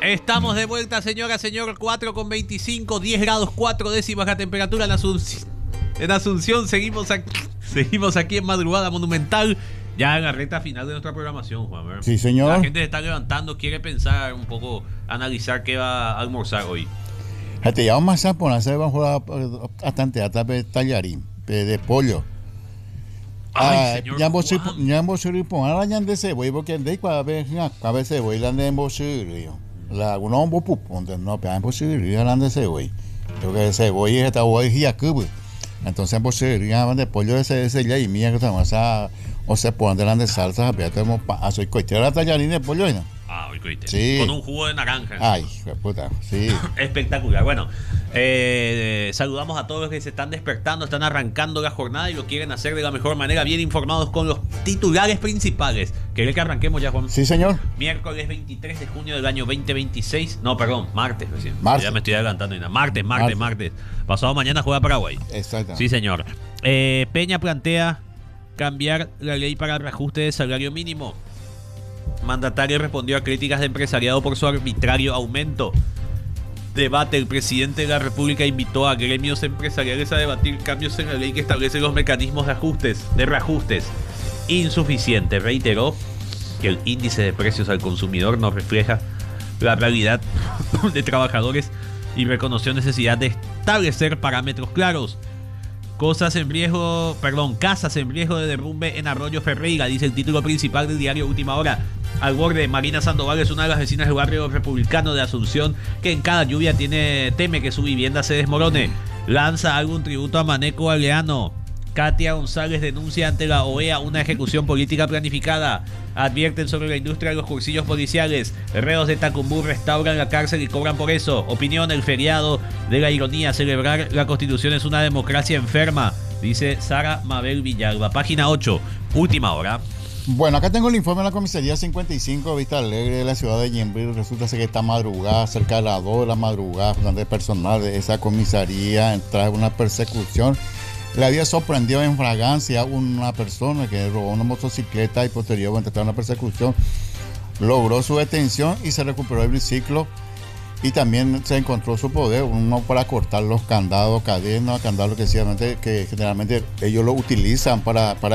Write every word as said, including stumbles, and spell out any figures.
Estamos de vuelta, señora, señor. Cuatro con veinticinco, diez grados cuatro décimas la temperatura en Asunción. En Asunción seguimos aquí, seguimos aquí en Madrugada Monumental. Ya en la recta final de nuestra programación, Juan. ¿Verdad? Sí, señor. La gente se está levantando, quiere pensar un poco, analizar qué va a almorzar hoy. Gente, ya vamos a poner, se va a jugar bastante hasta de tallarín, de pollo. Ay, señor ya vos Juan. ya vos ir poner la de cebolla porque de cada vez cada vez cebolla de vos ir. La uno un poco ponte no, pero vos ir la de cebolla. Porque cebolla está hoy ya cubo. Entonces vos ir de pollo de ese ya y mía que estamos a o se ponen delante de salsa, pero tenemos soy coitera tallarín de pollo, ¿no? Ah, hoy coite. Sí. Con un jugo de naranja. Ay, qué puta, sí. Espectacular. Bueno, eh, saludamos a todos los que se están despertando, están arrancando la jornada y lo quieren hacer de la mejor manera, bien informados con los titulares principales. ¿Querés que arranquemos ya, Juan? Sí, señor. Miércoles veintitrés de junio del año veinte veintiséis. No, perdón, martes recién. Martes. Ya me estoy adelantando. Martes, martes, martes. Pasado mañana juega Paraguay. Exacto. Sí, señor. Eh, Peña plantea cambiar la ley para el reajuste de salario mínimo. Mandatario respondió a críticas de empresariado por su arbitrario aumento. Debate. El presidente de la República invitó a gremios empresariales a debatir cambios en la ley que establece los mecanismos de ajustes, de reajustes. Insuficiente. Reiteró que el índice de precios al consumidor no refleja la realidad de trabajadores y reconoció necesidad de establecer parámetros claros. Cosas en riesgo, perdón, casas en riesgo de derrumbe en Arroyo Ferreira, dice el título principal del diario Última Hora. Al borde, Marina Sandoval es una de las vecinas del barrio republicano de Asunción que en cada lluvia tiene teme que su vivienda se desmorone. Lanza algún tributo a Maneco Aleano. Katia González denuncia ante la O E A una ejecución política planificada. Advierten sobre la industria de los cursillos policiales. Reos de Tacumbú restauran la cárcel y cobran por eso. Opinión: el feriado de la ironía. Celebrar la Constitución es una democracia enferma, dice Sara Mabel Villalba. Página ocho, Última Hora. Bueno, acá tengo el informe de la comisaría cincuenta y cinco Vista Alegre de la ciudad de Ñemby. Resulta ser que esta madrugada, cerca de las dos de la madrugada, el personal de esa comisaría entra en una persecución. Le había sorprendido en fragancia a una persona que robó una motocicleta y posteriormente tras una persecución logró su detención y se recuperó el biciclo y también se encontró su poder, uno para cortar los candados, cadenas, candados que, que generalmente ellos lo utilizan para, para